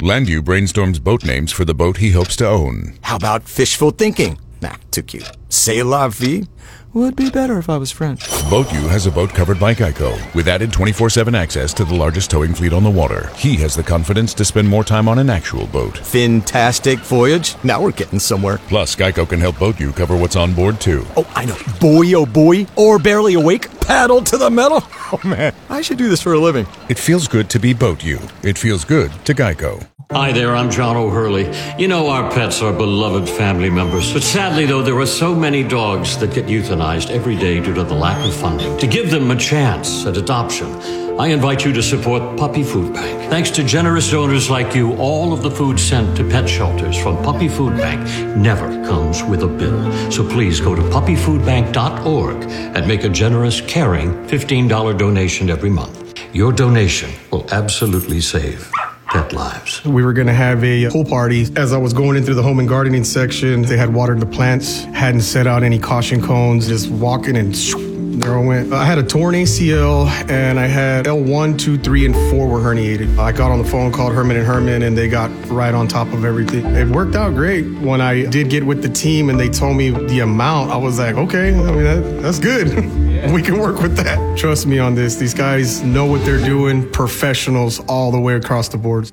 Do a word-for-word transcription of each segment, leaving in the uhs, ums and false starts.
Landau brainstorms boat names for the boat he hopes to own. How about fishful thinking? Nah, too cute. C'est la vie? Would be better if I was French. BoatU has a boat covered by Geico, with added twenty-four seven access to the largest towing fleet on the water. He has the confidence to spend more time on an actual boat. Fantastic voyage. Now we're getting somewhere. Plus, Geico can help BoatU cover what's on board, too. Oh, I know. Boy, oh boy. Or barely awake. Paddle to the metal. Oh, man. I should do this for a living. It feels good to be BoatU. It feels good to Geico. Hi there, I'm John O'Hurley. You know our pets are beloved family members. But sadly, though, there are so many dogs that get euthanized every day due to the lack of funding. To give them a chance at adoption, I invite you to support Puppy Food Bank. Thanks to generous donors like you, all of the food sent to pet shelters from Puppy Food Bank never comes with a bill. So please go to puppy food bank dot org and make a generous, caring fifteen dollars donation every month. Your donation will absolutely save pet lives. We were going to have a pool party. As I was going in through the home and gardening section, they had watered the plants, hadn't set out any caution cones, just walking and shoo, there I went. I had a torn A C L and I had L one, two, three, and four were herniated. I got on the phone, called Herman and Herman, and they got right on top of everything. It worked out great. When I did get with the team and they told me the amount, I was like, okay, I mean, that, that's good. We can work with that. Trust me on this. These guys know what they're doing. Professionals all the way across the board.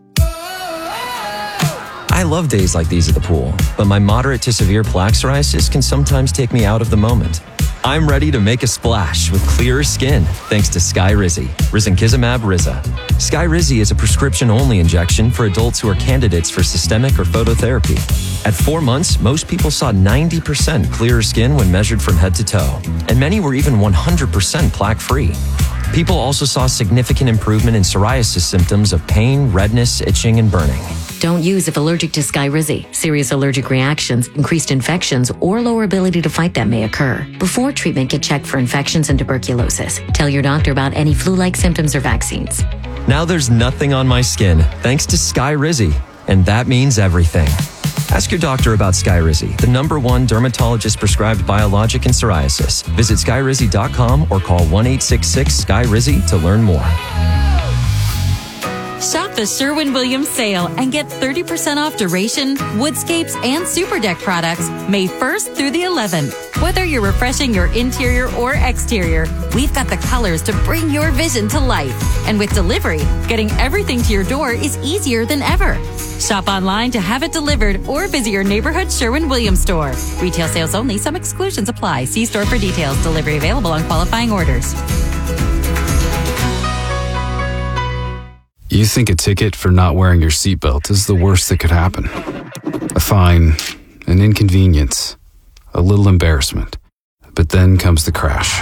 I love days like these at the pool, but my moderate to severe plaque psoriasis can sometimes take me out of the moment. I'm ready to make a splash with clearer skin thanks to Skyrizi, risankizumab Riza. Skyrizi is a prescription-only injection for adults who are candidates for systemic or phototherapy. At four months, most people saw ninety percent clearer skin when measured from head to toe, and many were even one hundred percent plaque-free. People also saw significant improvement in psoriasis symptoms of pain, redness, itching, and burning. Don't use if allergic to Skyrizi. Serious allergic reactions, increased infections, or lower ability to fight them may occur. Before treatment, get checked for infections and tuberculosis. Tell your doctor about any flu-like symptoms or vaccines. Now there's nothing on my skin thanks to Skyrizi, and that means everything. Ask your doctor about Skyrizi, the number one dermatologist-prescribed biologic in psoriasis. Visit skyrizi dot com or call one eight six six S K Y R I Z Y to learn more. Shop the Sherwin-Williams sale and get thirty percent off Duration, Woodscapes, and Super Deck products May first through the eleventh. Whether you're refreshing your interior or exterior, we've got the colors to bring your vision to life. And with delivery, getting everything to your door is easier than ever. Shop online to have it delivered or visit your neighborhood Sherwin-Williams store. Retail sales only. Some exclusions apply. See store for details. Delivery available on qualifying orders. You think a ticket for not wearing your seatbelt is the worst that could happen. A fine, an inconvenience, a little embarrassment. But then comes the crash.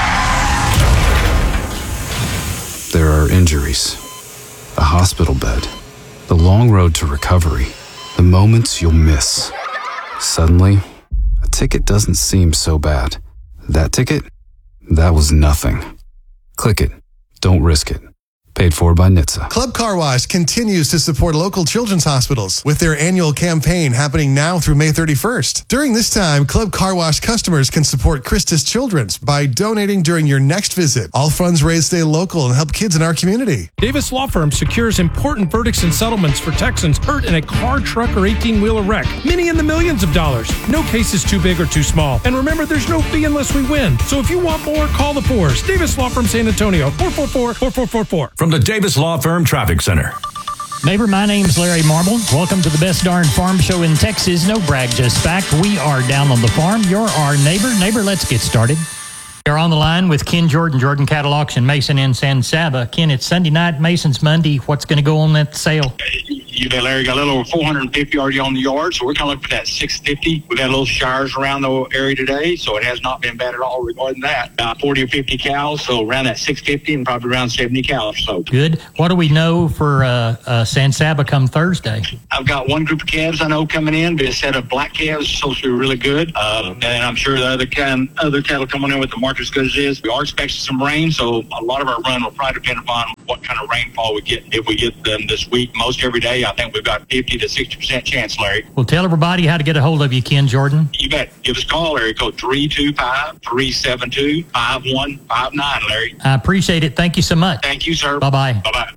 There are injuries, a hospital bed, the long road to recovery, the moments you'll miss. Suddenly, a ticket doesn't seem so bad. That ticket? That was nothing. Click it. Don't risk it. Paid for by N H T S A. Club Car Wash continues to support local children's hospitals with their annual campaign happening now through May thirty-first. During this time, Club Car Wash customers can support Christus Children's by donating during your next visit. All funds raised stay local and help kids in our community. Davis Law Firm secures important verdicts and settlements for Texans hurt in a car, truck, or eighteen-wheeler wreck. Many in the millions of dollars. No case is too big or too small. And remember, there's no fee unless we win. So if you want more, call the fours. Davis Law Firm San Antonio, four four four, four four four four. From the Davis Law Firm Traffic Center. Neighbor, my name's Larry Marble. Welcome to the best darn farm show in Texas. No brag, just fact. We are down on the farm. You're our neighbor. Neighbor, let's get started. You're on the line with Ken Jordan, Jordan Cattle Auction, Mason and San Saba. Ken, it's Sunday night, Mason's Monday. What's going to go on at the sale? You know, Larry, got a little over four hundred fifty already on the yard, so we're kind of looking for that six fifty. We've had little showers around the area today, so it has not been bad at all regarding that. About forty or fifty cows, so around that six fifty and probably around seventy cows. So good. What do we know for uh, uh, San Saba come Thursday? I've got one group of calves I know coming in, but a set of black calves is supposed to be really good. Uh, and I'm sure the other kind, other cattle coming in with the market as good as it is. We are expecting some rain, so a lot of our run will probably depend upon what kind of rainfall we get. If we get them this week, most every day, I think we've got fifty to sixty percent chance, Larry. Well, tell everybody how to get a hold of you, Ken Jordan. You bet. Give us a call, Larry. Code three two five, three seven two, five one five nine, Larry. I appreciate it. Thank you so much. Thank you, sir. Bye-bye. Bye-bye.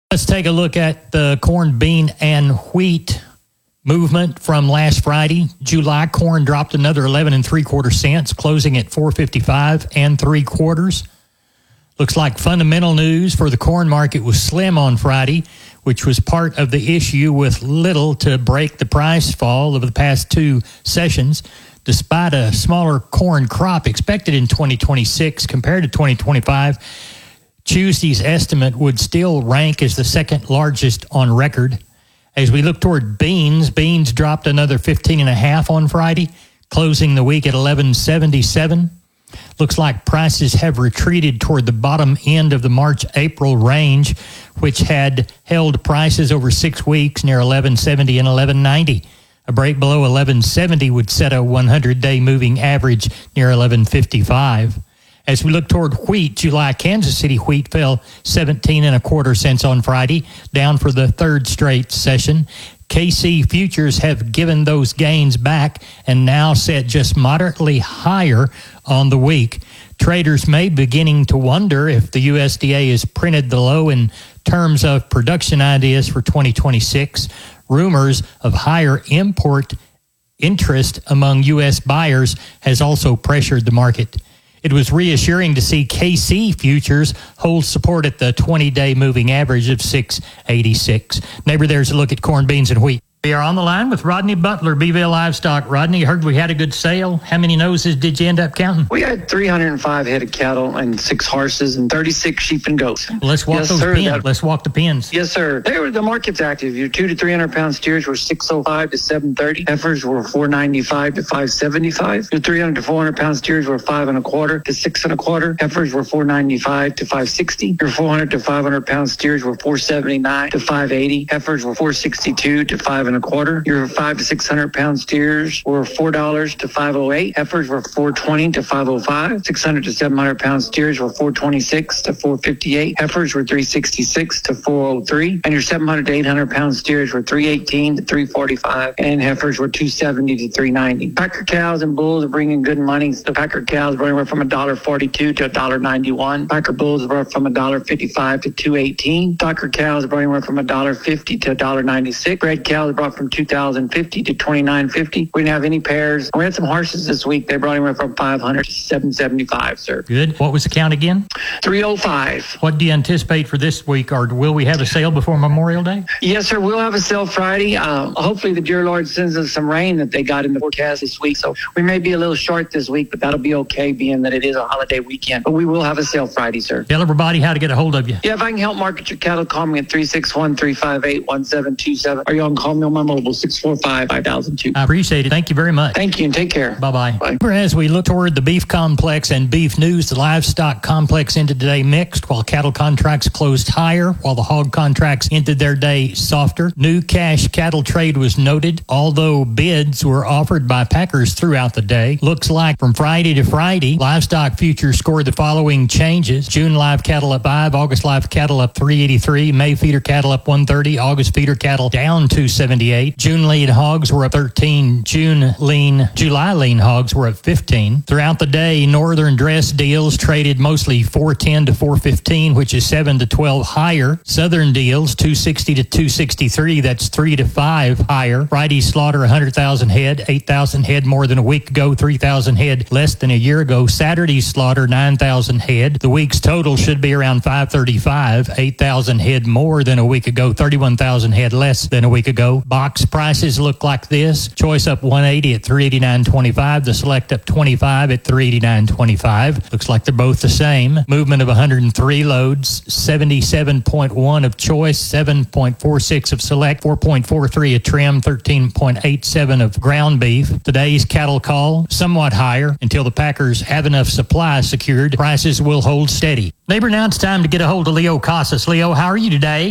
Let's take a look at the corn, bean, and wheat movement from last Friday. July corn dropped another eleven and three quarter cents, closing at four fifty-five and three quarters. Looks like fundamental news for the corn market was slim on Friday, which was part of the issue with little to break the price fall over the past two sessions. Despite a smaller corn crop expected in twenty twenty-six compared to twenty twenty-five, Tuesday's estimate would still rank as the second largest on record. As we look toward beans, beans dropped another fifteen and a half on Friday, closing the week at eleven seventy-seven. Looks like prices have retreated toward the bottom end of the March-April range, which had held prices over six weeks near eleven seventy and eleven ninety. A break below eleven seventy would set a hundred-day moving average near eleven fifty-five. As we look toward wheat, July Kansas City wheat fell seventeen and a quarter cents on Friday, down for the third straight session. K C futures have given those gains back and now set just moderately higher on the week. Traders may be beginning to wonder if the U S D A has printed the low in terms of production ideas for twenty twenty-six. Rumors of higher import interest among U S buyers has also pressured the market. It was reassuring to see K C futures hold support at the twenty-day moving average of six eighty-six. Neighbor, there's a look at corn, beans, and wheat. We are on the line with Rodney Butler, Beeville Livestock. Rodney, heard we had a good sale. How many noses did you end up counting? We had three hundred five head of cattle and six horses and thirty-six sheep and goats. Let's walk yes, those sir, pins. that, Let's walk the pins. Yes, sir. They were, the market's active. Your two to three hundred pound steers were six oh five to seven thirty. Heifers were four ninety-five to five seventy-five. Your three hundred to four hundred pound steers were five and a quarter to six and a quarter. Heifers were four ninety-five to five sixty. Your four hundred to five hundred pound steers were four seventy-nine to five eighty. Heifers were four sixty-two to five and a quarter. Your five to six hundred pound steers were four dollars to five oh eight. Heifers were four twenty to five oh five. six hundred to seven hundred pound steers were four twenty-six to four fifty-eight. Heifers were three sixty-six to four oh three. And your seven hundred to eight hundred pound steers were three eighteen to three forty-five. And heifers were two seventy to three ninety. Packer cows and bulls are bringing good money. The Packer cows were anywhere from one forty-two to one ninety-one. Packer bulls were from one fifty-five to two eighteen. Packer cows were anywhere from one fifty to one ninety-six. Red cows brought from two thousand fifty to twenty-nine fifty. We didn't have any pairs. We had some horses this week. They brought anywhere from five hundred to seven seventy-five, sir. Good. What was the count again? three oh five. What do you anticipate for this week, or will we have a sale before Memorial Day? Yes, sir. We'll have a sale Friday. Uh, hopefully the dear Lord sends us some rain that they got in the forecast this week. So we may be a little short this week, but that'll be okay being that it is a holiday weekend. But we will have a sale Friday, sir. Tell everybody how to get a hold of you. Yeah, if I can help market your cattle, call me at three six one, three five eight, one seven two seven. Or you can call me on my mobile, six four five, five thousand two. I appreciate it. Thank you very much. Thank you, and take care. Bye-bye. Bye. As we look toward the beef complex and beef news, the livestock complex ended today mixed, while cattle contracts closed higher, while the hog contracts ended their day softer. New cash cattle trade was noted, although bids were offered by packers throughout the day. Looks like from Friday to Friday, livestock futures scored the following changes. June live cattle up five, August live cattle up three eighty-three, May feeder cattle up one thirty, August feeder cattle down two seventy-eight. June lean hogs were up thirteen, June lean, July lean hogs were up fifteen. Throughout the day, northern dress deals traded mostly four ten to four fifteen, which is seven to twelve higher. Southern deals two sixty to two sixty-three, that's three to five higher. Friday slaughter one hundred thousand head, eight thousand head more than a week ago, three thousand head less than a year ago. Saturday slaughter nine thousand head. The week's total should be around five thirty-five, eight thousand head more than a week ago, thirty-one thousand head less than a week ago. Box prices look like this. Choice up one eighty at three eighty-nine twenty-five. The select up twenty-five at three eighty-nine twenty-five. Looks like they're both the same. Movement of one hundred three loads, seventy-seven point one of choice, seven point four six of select, four point four three of trim, thirteen point eight seven of ground beef. Today's cattle call somewhat higher until the packers have enough supply secured. Prices will hold steady. Neighbor, now it's time to get a hold of Leo Casas. Leo, how are you today?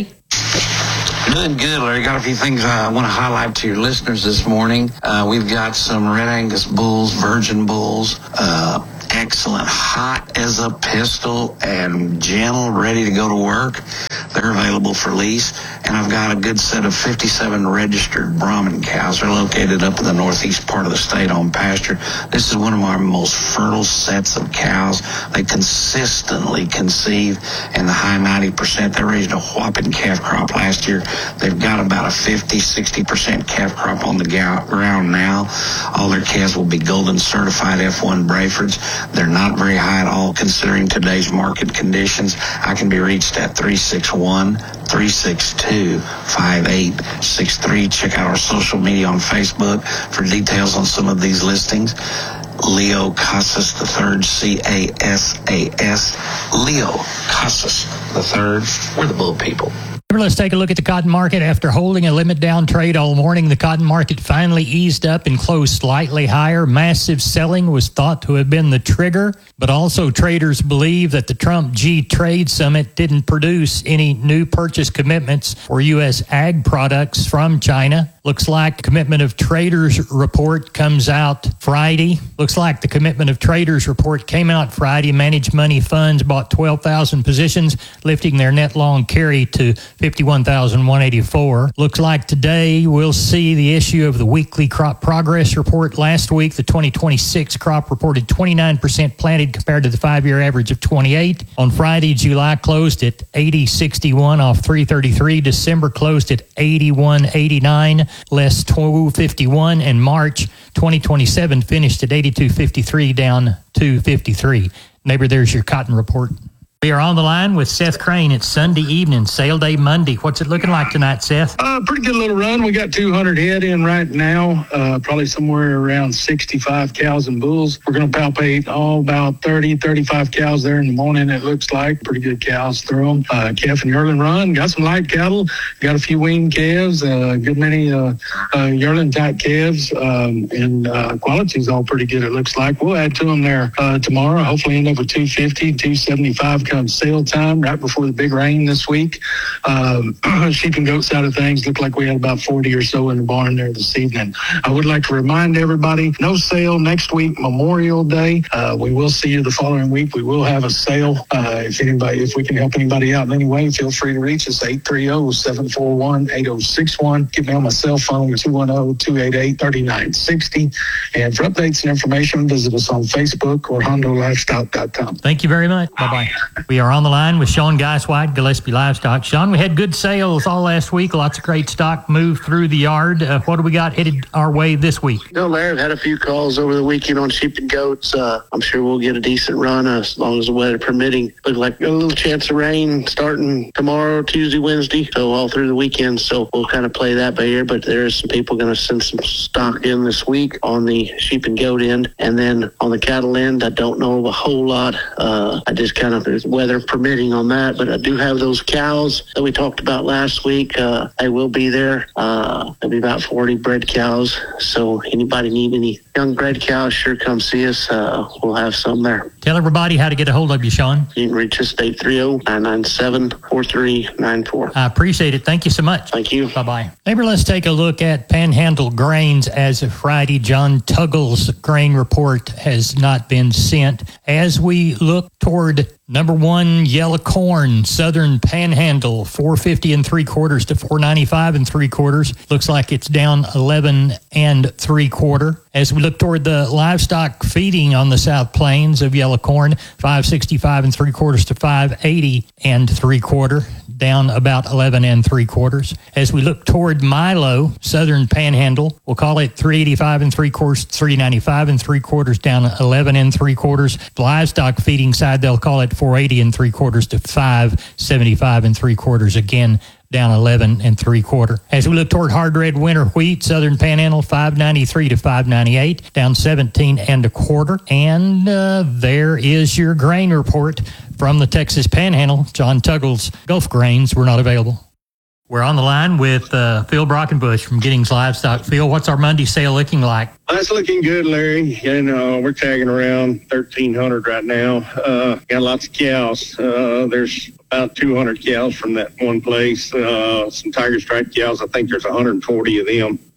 Doing good, Larry. Got a few things I want to highlight to your listeners this morning. Uh, we've got some Red Angus bulls, virgin bulls, uh, excellent, hot as a pistol and gentle, ready to go to work. They're available for lease. And I've got a good set of fifty-seven registered Brahman cows. They're located up in the northeast part of the state on pasture. This is one of our most fertile sets of cows. They consistently conceive in the high ninety percent. They raised a whopping calf crop last year. They've got about a fifty, sixty percent calf crop on the ground now. All their calves will be golden certified F one Brayfords. They're not very high at all considering today's market conditions. I can be reached at three six one, three six two, five eight six three. Check out our social media on Facebook for details on some of these listings. Leo Casas the third, C A S A S. Leo Casas the third. We're the bull people. Let's take a look at the cotton market. After holding a limit down trade all morning, the cotton market finally eased up and closed slightly higher. Massive selling was thought to have been the trigger, but also traders believe that the Trump G Trade Summit didn't produce any new purchase commitments for U S ag products from China. Looks like the Commitment of Traders report comes out Friday. Looks like the Commitment of Traders report came out Friday. Managed money funds bought twelve thousand positions, lifting their net long carry to fifty-one thousand one hundred eighty-four. Looks like today we'll see the issue of the weekly crop progress report. Last week, the twenty twenty-six crop reported twenty-nine percent planted compared to the five-year average of twenty-eight. On Friday, July closed at eighty sixty-one off three thirty-three. December closed at eighty-one eighty-nine, less two fifty-one. And March twenty twenty-seven finished at eighty-two fifty-three, down two fifty-three. Neighbor, there's your cotton report. We are on the line with Seth Crane. It's Sunday evening, sale day Monday. What's it looking like tonight, Seth? Uh, pretty good little run. We got two hundred head in right now, uh, probably somewhere around sixty-five cows and bulls. We're going to palpate all about thirty, thirty-five cows there in the morning, it looks like. Pretty good cows through them. Uh, calf and yearling run. Got some light cattle. Got a few weaned calves. A uh, good many uh, uh, yearling type calves. Um, and uh, quality's all pretty good, it looks like. We'll add to them there uh, tomorrow. Hopefully end up with two fifty, two seventy-five come sale time right before the big rain this week. Um, sheep and goat side of things look like we had about forty or so in the barn there this evening. I would like to remind everybody, no sale next week, Memorial Day. Uh, we will see you the following week. We will have a sale. Uh, if anybody, if we can help anybody out in any way, feel free to reach us, eight three zero, seven four one, eight zero six one. Get me on my cell phone, two one zero, two eight eight, three nine six zero. And for updates and information, visit us on Facebook or hondo livestock dot com. Thank you very much. Bye-bye. We are on the line with Sean Geiswhite, Gillespie Livestock. Sean, we had good sales all last week. Lots of great stock moved through the yard. Uh, what do we got headed our way this week? No, Larry, I've had a few calls over the weekend on sheep and goats. Uh, I'm sure we'll get a decent run uh, as long as the weather permitting. Look like a little chance of rain starting tomorrow, Tuesday, Wednesday, so all through the weekend. So we'll kind of play that by ear, but there's some people going to send some stock in this week on the sheep and goat end. And then on the cattle end, I don't know a whole lot. Uh, I just kind of, there's weather permitting on that, but I do have those cows that we talked about last week. Uh, they will be there. Uh, there'll be about forty bred cows. So anybody need any young bred cows, sure come see us. Uh, we'll have some there. Tell everybody how to get a hold of you, Sean. You can reach us at eight three zero, nine nine seven, four three nine four. I appreciate it. Thank you so much. Thank you. Bye-bye. Neighbor, let's take a look at Panhandle grains as of Friday. John Tuggle's grain report has not been sent. As we look toward number one, yellow corn, Southern Panhandle, four fifty and three quarters to four ninety-five and three quarters. Looks like it's down eleven and three quarter. As we look toward the livestock feeding on the South Plains of yellow corn, five sixty-five and three quarters to five eighty and three quarter, down about eleven and three quarters. As we look toward Milo, Southern Panhandle, we'll call it three eighty-five and three quarters, three ninety-five and three quarters, down eleven and three quarters. The livestock feeding side, they'll call it four eighty and three quarters to five seventy-five and three quarters, again down eleven and three quarter. As we look toward hard red winter wheat, Southern Panhandle five ninety-three to five ninety-eight, down seventeen and a quarter. And uh, there is your grain report from the Texas Panhandle. John Tuggle's Gulf grains were not available. We're on the line with uh, Phil Brockenbush from Giddings Livestock. Phil, what's our Monday sale looking like? That's looking good, Larry. You know, we're tagging around thirteen hundred right now. Uh, got lots of cows. Uh, there's about two hundred cows from that one place. Uh, some Tiger Stripe cows. I think there's one hundred forty of them.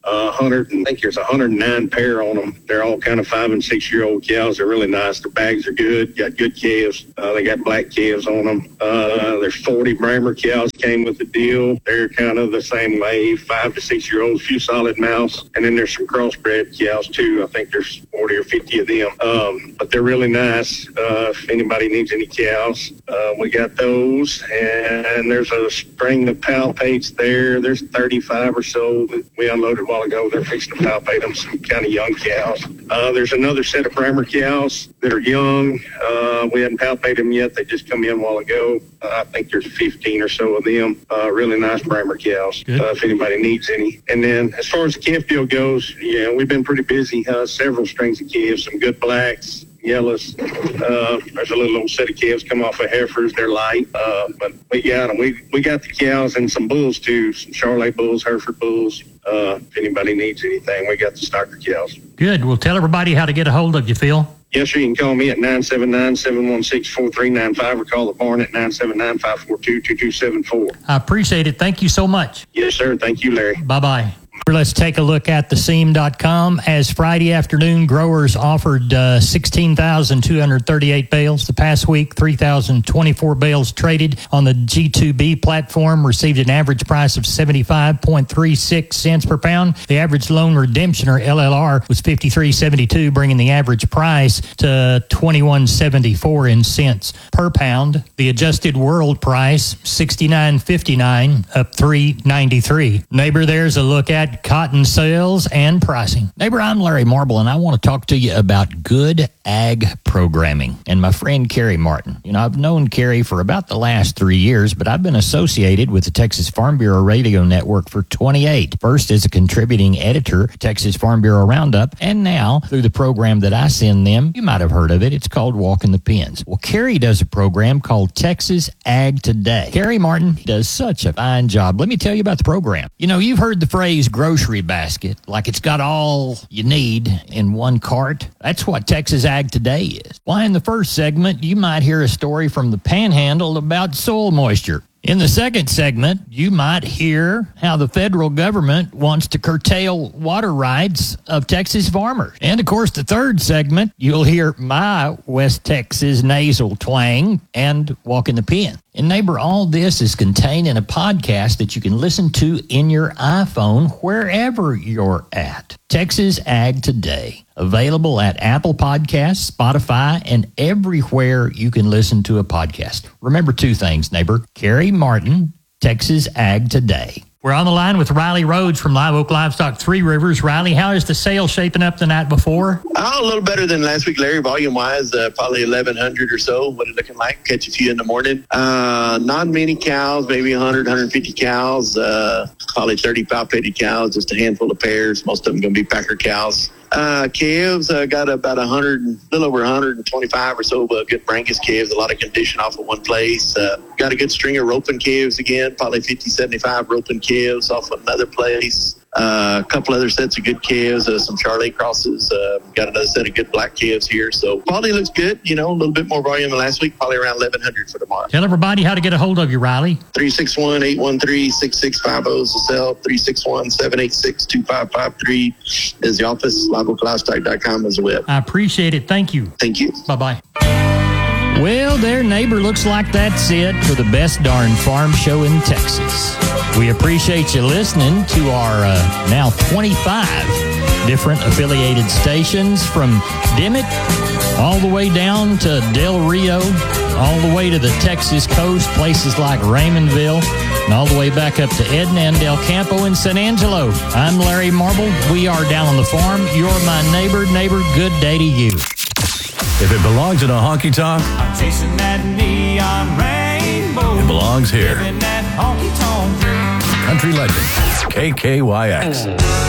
Uh, one hundred, I think there's one hundred nine pair on them. They're all kind of five and six year old cows. They're really nice. The bags are good. Got good calves. Uh, they got black calves on them. Uh, there's forty Brammer cows came with the deal. They're kind of the same way, five to six year olds, few solid mouse. And then there's some crossbred cows too. I think there's forty or fifty of them. Um, but they're really nice. Uh, if anybody needs any cows, uh, we got those. And there's a string of palpates there. There's thirty-five or so that we unloaded a while ago. They're fixing to palpate them, some kind of young cows. Uh, there's another set of Brammer cows that are young. Uh, we haven't palpated them yet. They just come in a while ago. Uh, I think there's fifteen or so of them. Uh, really nice Brammer cows, uh, if anybody needs any. And then as far as the calf deal goes, yeah, we've been pretty busy. Uh, several strings of calves, some good blacks, yellows. Uh, there's a little old set of calves come off of heifers. They're light, uh, but we got them. We, we got the cows and some bulls too, some Charolais bulls, Hereford bulls. Uh, if anybody needs anything, we got the stocker cows. Good. Well, tell everybody how to get a hold of you, Phil. Yes, sir. You can call me at nine seven nine, seven one six, four three nine five or call the barn at nine seven nine, five four two, two two seven four. I appreciate it. Thank you so much. Yes, sir. Thank you, Larry. Bye-bye. Let's take a look at the seam dot com. As Friday afternoon, growers offered uh, sixteen thousand two hundred thirty-eight bales. The past week, three thousand twenty-four bales traded on the G two B platform, received an average price of seventy-five point three six cents per pound. The average loan redemption, or L L R, was fifty-three seventy-two, bringing the average price to twenty-one seventy-four in cents per pound. The adjusted world price, sixty-nine fifty-nine, up three ninety-three. Neighbor, there's a look at cotton sales and pricing. Neighbor, I'm Larry Marble, and I want to talk to you about good ag programming and my friend Kerry Martin. You know, I've known Kerry for about the last three years, but I've been associated with the Texas Farm Bureau Radio Network for twenty-eight. First as a contributing editor, Texas Farm Bureau Roundup, and now through the program that I send them. You might have heard of it. It's called Walking the Pens. Well, Kerry does a program called Texas Ag Today. Kerry Martin does such a fine job. Let me tell you about the program. You know, you've heard the phrase grocery basket, like it's got all you need in one cart. That's what Texas Ag Today is. Why, in the first segment, you might hear a story from the Panhandle about soil moisture. In the second segment, you might hear how the federal government wants to curtail water rights of Texas farmers. And, of course, the third segment, you'll hear my West Texas nasal twang and Walking the Pen. And, neighbor, all this is contained in a podcast that you can listen to in your iPhone wherever you're at. Texas Ag Today, available at Apple Podcasts, Spotify, and everywhere you can listen to a podcast. Remember two things, neighbor. Kerry Martin, Texas Ag Today. We're on the line with Riley Rhodes from Live Oak Livestock Three Rivers. Riley, how is the sale shaping up the night before? Oh, a little better than last week, Larry. Volume-wise, uh, probably eleven hundred or so. What it looking like? Catch a few in the morning. Uh, not many cows, maybe one hundred, one hundred fifty cows. Uh, probably thirty palpated cows, just a handful of pairs. Most of them going to be packer cows. Uh, calves, uh, got about a hundred, a little over one hundred twenty-five or so, but good Brangus calves, a lot of condition off of one place. Uh, got a good string of roping calves again, probably fifty, seventy-five roping calves off of another place. Uh, a couple other sets of good calves, uh, some Charolais crosses. Uh, got another set of good black calves here. So quality looks good. You know, a little bit more volume than last week, probably around eleven hundred for tomorrow. Tell everybody how to get a hold of you, Riley. three six one, eight one three, six six five zero is the cell. three six one, seven eight six, two five five three is the office. live oak livestock dot com is the web. I appreciate it. Thank you. Thank you. Bye-bye. Well, there, neighbor, looks like that's it for the best darn farm show in Texas. We appreciate you listening to our uh, now twenty-five different affiliated stations, from Dimmitt all the way down to Del Rio, all the way to the Texas coast, places like Raymondville, and all the way back up to Edna and Del Campo and San Angelo. I'm Larry Marble. We are down on the farm. You're my neighbor. Neighbor, good day to you. If it belongs in a honky tonk, I'm chasing that neon rainbow. It belongs here. Living that honky tonk dream. Country legend, K K Y X.